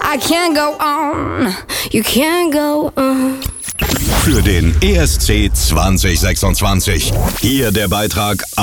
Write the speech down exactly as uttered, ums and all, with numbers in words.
I can't go on, you can't go on. Für den E S C zwanzig sechsundzwanzig. Hier der Beitrag